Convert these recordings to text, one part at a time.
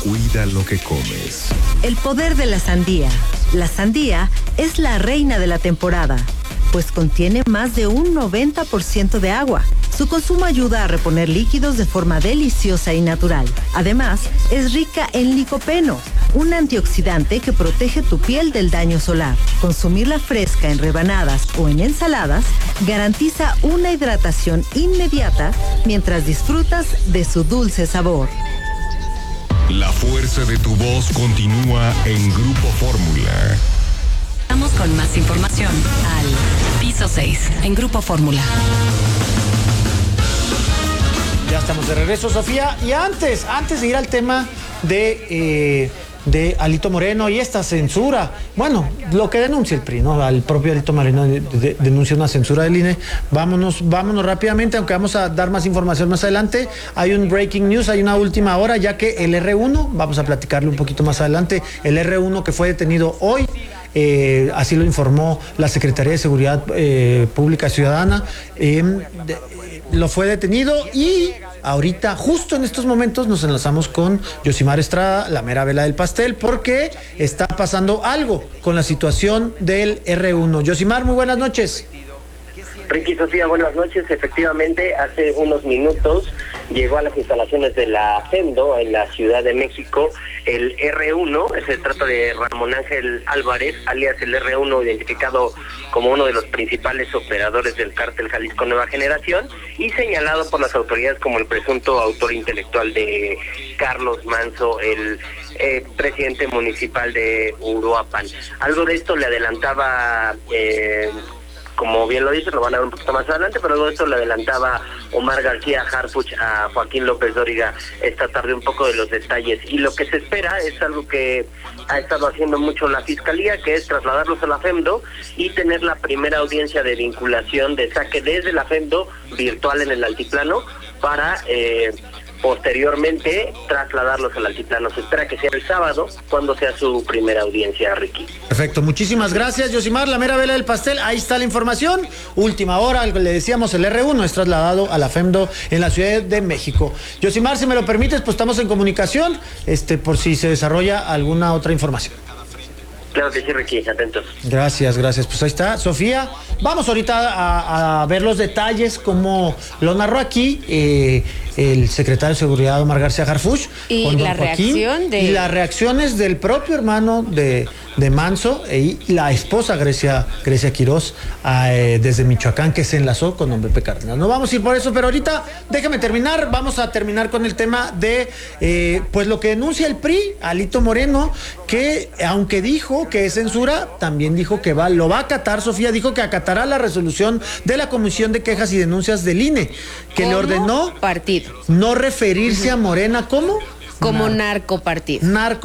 Cuida lo que comes. El poder de la sandía. La sandía es la reina de la temporada, pues contiene más de un 90% de agua. Su consumo ayuda a reponer líquidos de forma deliciosa y natural. Además, es rica en licopeno, un antioxidante que protege tu piel del daño solar. Consumirla fresca en rebanadas o en ensaladas garantiza una hidratación inmediata mientras disfrutas de su dulce sabor. La fuerza de tu voz continúa en Grupo Fórmula. Vamos con más información al Piso 6 en Grupo Fórmula. Ya estamos de regreso, Sofía. Y antes de ir al tema de Alito Moreno y esta censura, bueno, lo que denuncia el PRI, ¿no? Al propio Alito Moreno denuncia una censura del INE. Vámonos rápidamente, aunque vamos a dar más información más adelante. Hay un breaking news, hay una última hora, ya que el R1, vamos a platicarle un poquito más adelante, el R1 que fue detenido hoy, así lo informó la Secretaría de Seguridad Pública Ciudadana, lo fue detenido y ahorita, justo en estos momentos, nos enlazamos con Yosimar Estrada, la mera vela del pastel, porque está pasando algo con la situación del R1. Yosimar, muy buenas noches. Ricky, Sofía, buenas noches. Efectivamente, hace unos minutos llegó a las instalaciones de la FEMDO en la Ciudad de México el R1. Se trata de Ramón Ángel Álvarez, alias el R1, identificado como uno de los principales operadores del cártel Jalisco Nueva Generación y señalado por las autoridades como el presunto autor intelectual de Carlos Manzo, el presidente municipal de Uruapan. Algo de esto le adelantaba... como bien lo dice, lo van a ver un poquito más adelante, pero luego esto le adelantaba Omar García Harfuch a Joaquín López Dóriga esta tarde un poco de los detalles. Y lo que se espera es algo que ha estado haciendo mucho la Fiscalía, que es trasladarlos a la FEMDO y tener la primera audiencia de vinculación de saque desde la FEMDO virtual en el altiplano para... posteriormente trasladarlos al altiplano. Se espera que sea el sábado cuando sea su primera audiencia, Ricky. Perfecto, muchísimas gracias, Yosimar, la mera vela del pastel. Ahí está la información. Última hora, le decíamos, el R1 es trasladado a la FEMDO en la Ciudad de México. Yosimar, si me lo permites, pues estamos en comunicación, por si se desarrolla alguna otra información. Claro que sí, Ricky, atentos. Gracias. Pues ahí está, Sofía. Vamos ahorita a ver los detalles, como lo narró aquí el secretario de Seguridad, Omar García Harfuch. Y la reacción y las reacciones del propio hermano de Manso y la esposa Grecia Quirós desde Michoacán, que se enlazó con don Pepe Cárdenas. No vamos a ir por eso, pero ahorita déjame terminar. Vamos a terminar con el tema de pues lo que denuncia el PRI, Alito Moreno, que aunque dijo que es censura, también dijo que lo va a acatar. Sofía dijo que acatará la resolución de la Comisión de Quejas y Denuncias del INE, que le ordenó partido no referirse a Morena como narcopartido.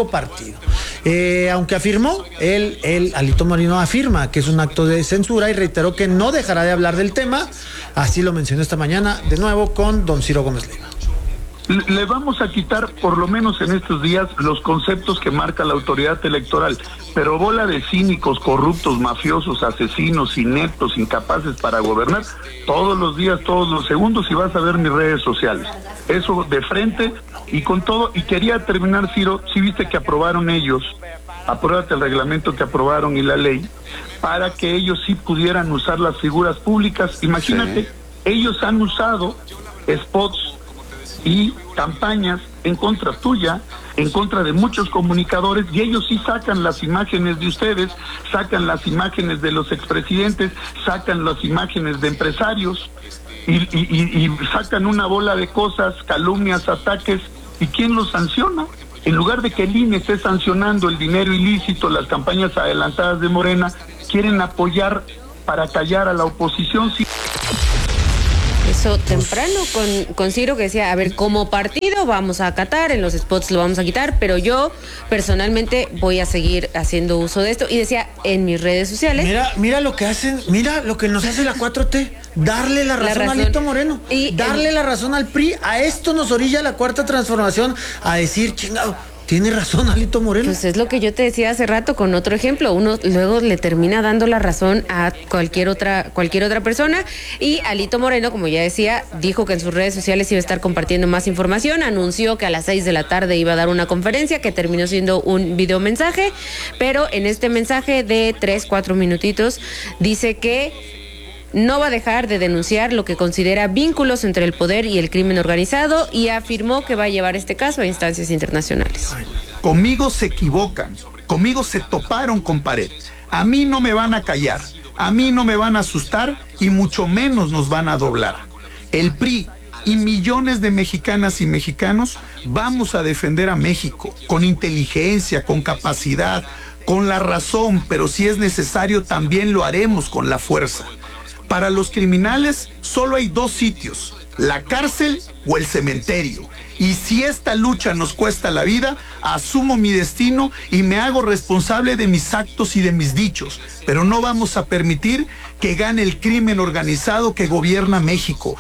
Aunque afirmó, Alito Moreno afirma que es un acto de censura y reiteró que no dejará de hablar del tema. Así lo mencionó esta mañana de nuevo con don Ciro Gómez Leiva. Le vamos a quitar, por lo menos en estos días, los conceptos que marca la autoridad electoral, pero bola de cínicos, corruptos, mafiosos, asesinos, ineptos, incapaces para gobernar, todos los días, todos los segundos, y vas a ver mis redes sociales. Eso de frente y con todo. Y quería terminar, Ciro, si viste que aprobaron ellos, apruébate el reglamento que aprobaron y la ley, para que ellos sí pudieran usar las figuras públicas. Imagínate, ellos han usado spots y campañas en contra tuya, en contra de muchos comunicadores, y ellos sí sacan las imágenes de ustedes, sacan las imágenes de los expresidentes, sacan las imágenes de empresarios y sacan una bola de cosas, calumnias, ataques. ¿Y quién los sanciona? En lugar de que el INE esté sancionando el dinero ilícito, las campañas adelantadas de Morena, quieren apoyar para callar a la oposición. Eso temprano con Ciro, que decía, a ver, como partido vamos a acatar, en los spots lo vamos a quitar, pero yo personalmente voy a seguir haciendo uso de esto. Y decía, en mis redes sociales... Mira lo que hacen, mira lo que nos hace la 4T, darle la razón a Alito Moreno, y darle la razón al PRI. A esto nos orilla la Cuarta Transformación a decir, chingado, Tiene razón Alito Moreno. Pues es lo que yo te decía hace rato con otro ejemplo. Uno luego le termina dando la razón a cualquier otra persona. Y Alito Moreno, como ya decía, dijo que en sus redes sociales iba a estar compartiendo más información. Anunció que a las 6 de la tarde iba a dar una conferencia que terminó siendo un videomensaje. Pero en este mensaje de 3-4 minutitos dice que no va a dejar de denunciar lo que considera vínculos entre el poder y el crimen organizado y afirmó que va a llevar este caso a instancias internacionales. Conmigo se equivocan, conmigo se toparon con pared. A mí no me van a callar, a mí no me van a asustar y mucho menos nos van a doblar. El PRI y millones de mexicanas y mexicanos vamos a defender a México con inteligencia, con capacidad, con la razón, pero si es necesario también lo haremos con la fuerza. Para los criminales solo hay 2 sitios, la cárcel o el cementerio. Y si esta lucha nos cuesta la vida, asumo mi destino y me hago responsable de mis actos y de mis dichos. Pero no vamos a permitir que gane el crimen organizado que gobierna México.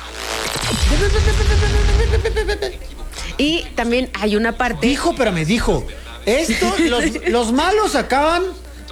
Y también hay una parte... Dijo, esto, los malos acaban...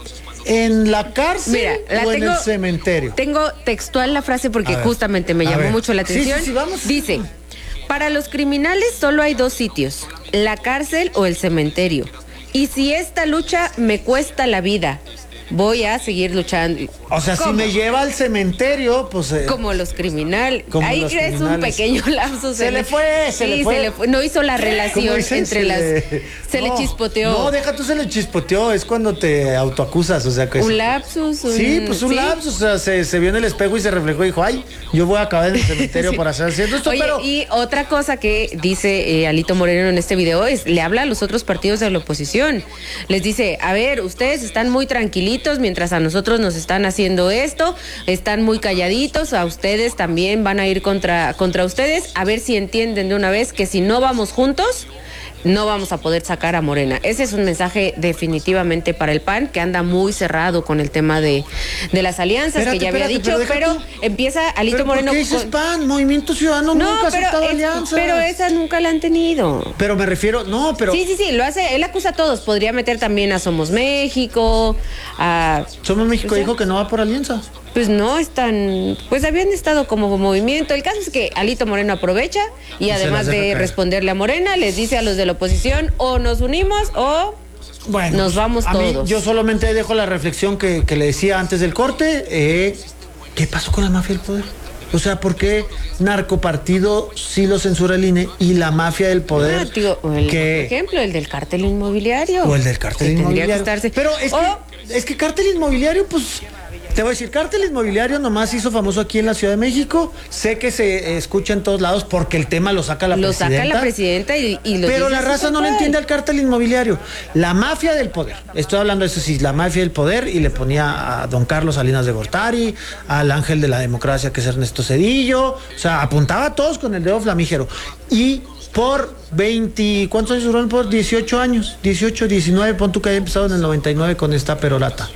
¿En la cárcel o en el cementerio? Tengo textual la frase porque justamente me llamó mucho la atención. Sí, vamos. Dice, para los criminales solo hay 2 sitios, la cárcel o el cementerio. Y si esta lucha me cuesta la vida, voy a seguir luchando. O sea, si me lleva al cementerio, pues... como los criminales. Ahí es un pequeño lapso. Se le fue. No hizo la relación entre las... Se le chispoteó. No, deja tú, se le chispoteó. Es cuando te autoacusas, o sea que... Un lapsus. Sí, pues un lapsus. O sea, se vio en el espejo y se reflejó y dijo, ay, yo voy a acabar en el cementerio por hacer haciendo esto. Oye, pero... y otra cosa que dice Alito Moreno en este video es, le habla a los otros partidos de la oposición. Les dice, a ver, ustedes están muy tranquilitos mientras a nosotros nos están haciendo esto, están muy calladitos, a ustedes también van a ir contra ustedes, a ver si entienden de una vez que si no vamos juntos, no vamos a poder sacar a Morena. Ese es un mensaje definitivamente para el PAN, que anda muy cerrado con el tema de las alianzas, que ya había dicho, pero empieza Alito Moreno... ¿Por qué dices PAN? Movimiento Ciudadano nunca ha aceptado alianzas. Pero esa nunca la han tenido. Pero me refiero, Sí, lo hace, él acusa a todos, podría meter también a Somos México, a... Somos México dijo que no va por alianza. Pues no están, pues habían estado como movimiento. El caso es que Alito Moreno aprovecha y además de responderle a Morena, les dice a los de la oposición, o nos unimos o nos vamos todos. Yo solamente dejo la reflexión que le decía antes del corte. ¿Qué pasó con la mafia del poder? O sea, ¿por qué narcopartido sí lo censura el INE y la mafia del poder? Por ejemplo, el del cártel inmobiliario. O el del cártel inmobiliario. Pero es que cártel inmobiliario, pues... Te voy a decir, cártel inmobiliario nomás hizo famoso aquí en la Ciudad de México. Sé que se escucha en todos lados porque el tema lo saca la presidenta. Lo saca la presidenta y lo pero la raza no le entiende al cártel inmobiliario. La mafia del poder. Estoy hablando de eso, sí, la mafia del poder, y le ponía a don Carlos Salinas de Gortari, al ángel de la democracia que es Ernesto Zedillo. O sea, apuntaba a todos con el dedo flamígero. Y por 20, ¿cuántos años duró? Por 18 años, 18, 19, pon tú que haya empezado en el 99 con esta perorata.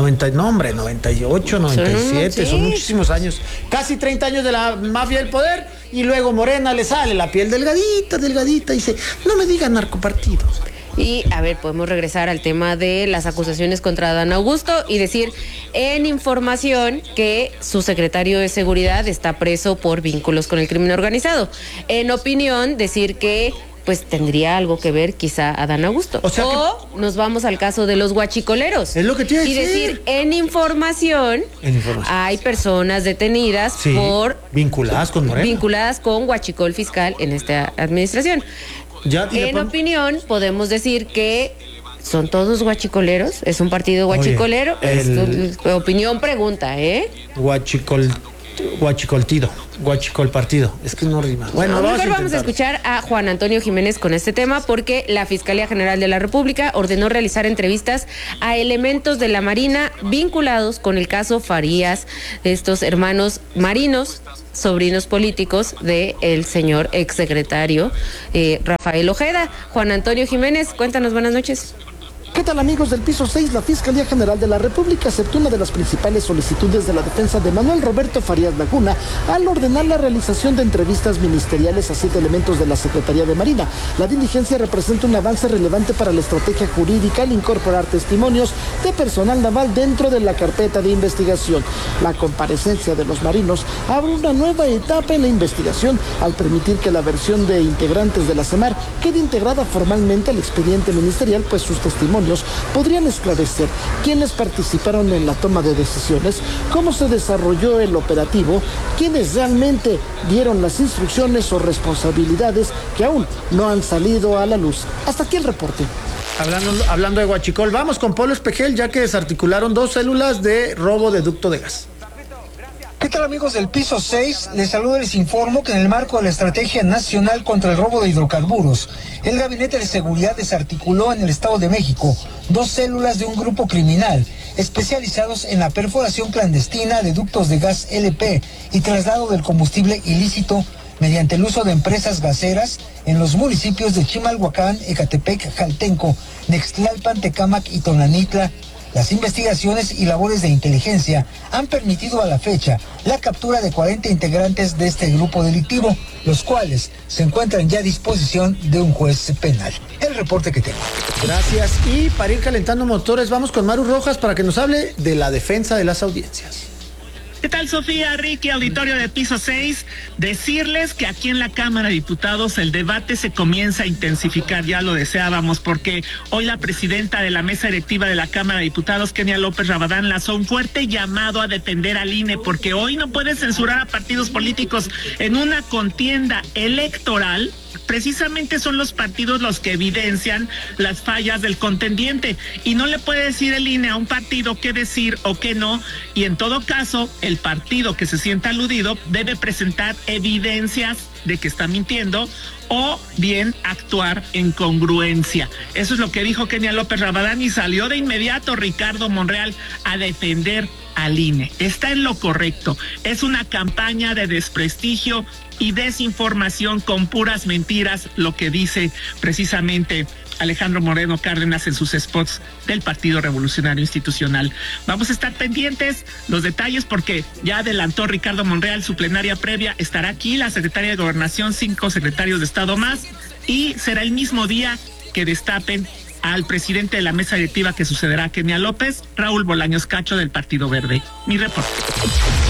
98, 97, son muchísimos años. Casi 30 años de la mafia del poder, y luego Morena le sale la piel delgadita, y dice, no me digan narcopartido. Y, a ver, podemos regresar al tema de las acusaciones contra Adán Augusto y decir en información que su secretario de Seguridad está preso por vínculos con el crimen organizado. En opinión, decir que pues tendría algo que ver quizá Adán Augusto. O sea, nos vamos al caso de los guachicoleros. Es lo que te iba a decir. Y decir, en información hay personas detenidas por... vinculadas con Morena. Vinculadas con huachicol fiscal en esta administración. En opinión, podemos decir que son todos guachicoleros. Es un partido guachicolero. Opinión pregunta, Guachicoltido, guachicol partido. Es que no rima. Bueno, vamos a escuchar a Juan Antonio Jiménez con este tema, porque la Fiscalía General de la República ordenó realizar entrevistas a elementos de la Marina vinculados con el caso Farías, de estos hermanos marinos, sobrinos políticos del señor exsecretario Rafael Ojeda. Juan Antonio Jiménez, cuéntanos, buenas noches. ¿Qué tal, amigos del piso 6? La Fiscalía General de la República aceptó una de las principales solicitudes de la defensa de Manuel Roberto Farías Laguna al ordenar la realización de entrevistas ministeriales a 7 elementos de la Secretaría de Marina. La diligencia representa un avance relevante para la estrategia jurídica al incorporar testimonios de personal naval dentro de la carpeta de investigación. La comparecencia de los marinos abre una nueva etapa en la investigación al permitir que la versión de integrantes de la SEMAR quede integrada formalmente al expediente ministerial, pues sus testimonios podrían esclarecer quiénes participaron en la toma de decisiones, cómo se desarrolló el operativo, quiénes realmente dieron las instrucciones o responsabilidades que aún no han salido a la luz. Hasta aquí el reporte. Hablando de Huachicol, vamos con Polo Espejel, ya que desarticularon 2 células de robo de ducto de gas. ¿Qué tal, amigos del piso 6? Les saludo y les informo que en el marco de la Estrategia Nacional contra el Robo de Hidrocarburos, el Gabinete de Seguridad desarticuló en el Estado de México 2 células de un grupo criminal especializados en la perforación clandestina de ductos de gas LP y traslado del combustible ilícito mediante el uso de empresas gaseras en los municipios de Chimalhuacán, Ecatepec, Jaltenco, Nextlalpan, Tecámac y Tonanitla. Las investigaciones y labores de inteligencia han permitido a la fecha la captura de 40 integrantes de este grupo delictivo, los cuales se encuentran ya a disposición de un juez penal. El reporte que tengo. Gracias. Y para ir calentando motores, vamos con Maru Rojas para que nos hable de la defensa de las audiencias. ¿Qué tal, Sofía, Ricky, auditorio de piso 6? Decirles que aquí en la Cámara de Diputados el debate se comienza a intensificar, ya lo deseábamos, porque hoy la presidenta de la mesa directiva de la Cámara de Diputados, Kenia López Rabadán, lanzó un fuerte llamado a defender al INE, porque hoy no puede censurar a partidos políticos en una contienda electoral. Precisamente son los partidos los que evidencian las fallas del contendiente y no le puede decir el INE a un partido qué decir o qué no, y en todo caso el partido que se sienta aludido debe presentar evidencias de que está mintiendo o bien actuar en congruencia. Eso es lo que dijo Kenia López Rabadán y salió de inmediato Ricardo Monreal a defender al INE. Está en lo correcto. Es una campaña de desprestigio y desinformación con puras mentiras, lo que dice precisamente Alejandro Moreno Cárdenas en sus spots del Partido Revolucionario Institucional. Vamos a estar pendientes los detalles porque ya adelantó Ricardo Monreal su plenaria previa. Estará aquí la secretaria de Gobernación, 5 secretarios de Estado más, y será el mismo día que destapen al presidente de la mesa directiva que sucederá a Kenia López, Raúl Bolaños Cacho del Partido Verde. Mi reporte.